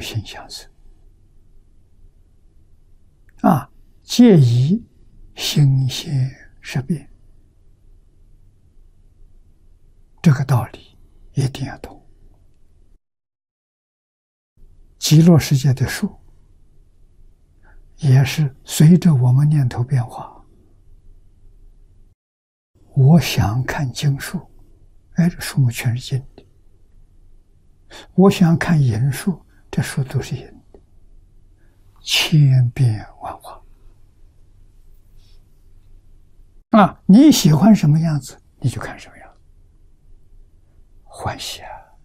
形象色。皆以心现识别，这个道理一定要懂。极乐世界的树，也是随着我们念头变化。我想看经树，这树木全是金的；我想看银树，这树都是银的，千变万化。你喜欢什么样子，你就看什么样子，欢喜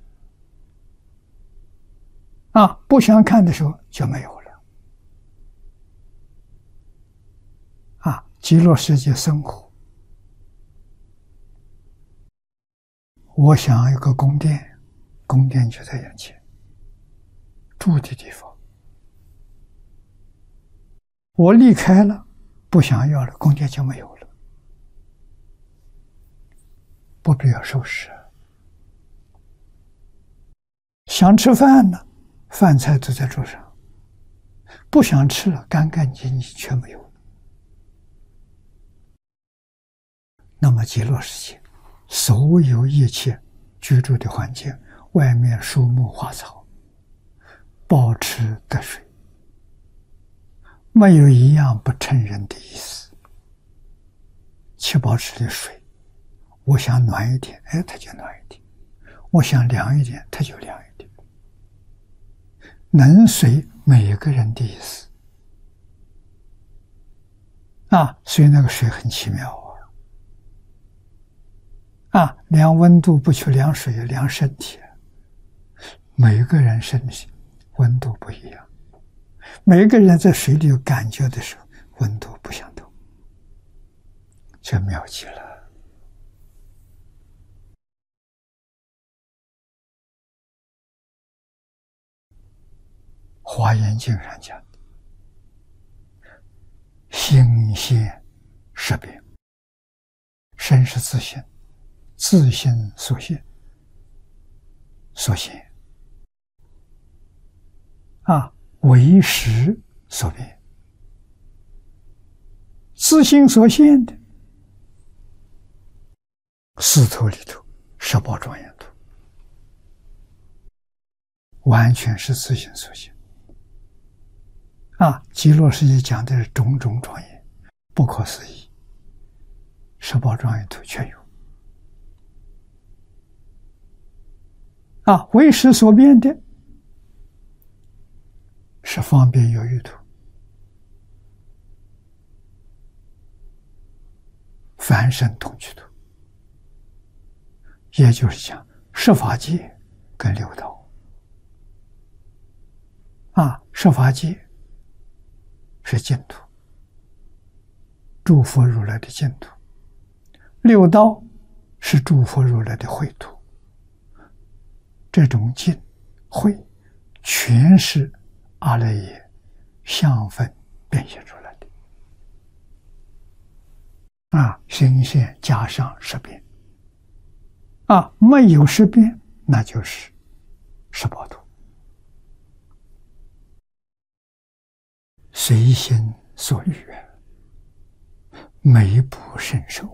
不想看的时候就没有了。极乐世界生活，我想有个宫殿，宫殿就在眼前，住的地方。我离开了，不想要了，宫殿就没有了，不必要收拾。想吃饭了，饭菜都在桌上，不想吃了，干干净净全没有了。那么极乐世界所有一切居住的环境，外面树木花草，饱吃得水，没有一样不成人的意思。吃饱吃的水，我想暖一点，它就暖一点；我想凉一点，它就凉一点，能随每个人的意思。所以那个水很奇妙量温度不去量水，量身体。每个人身体温度不一样，每个人在水里有感觉的时候，温度不相同，这妙极了。华严经上讲的，心现识别，身是自性，自性所现，所现为识所变，自性所现的四图里头，十宝庄严图，完全是自性所现。极乐世界讲的是种种庄严，不可思议，十宝庄严图全有。为识所变的是方便有余图、凡圣同居图，也就是讲十法界跟六道。十法界是净土，诸佛如来的净土；六道是诸佛如来的秽土。这种净慧全是阿赖耶相分变现出来的。心现加上识变，没有识变，那就是十宝图，随心所欲，每步伸手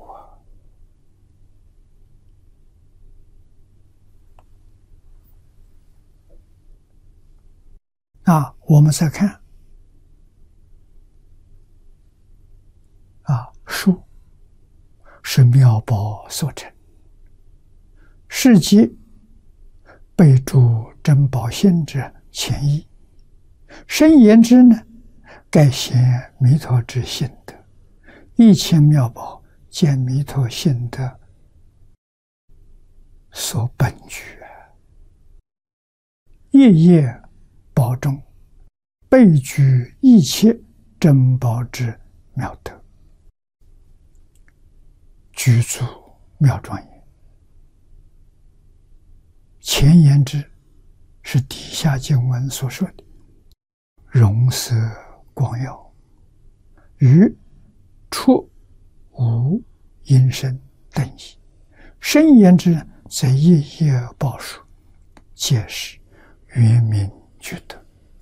我们再看树是妙宝所成，是即备诸珍宝性之前意。深言之呢，盖显弥陀之性德，一切妙宝见弥陀性德所本具，夜夜宝中备具一切珍宝之妙德，具足妙庄严。前言之是底下经文所说的容色光耀，与出无音声等义。深言之则夜夜报数，皆是圆明具德。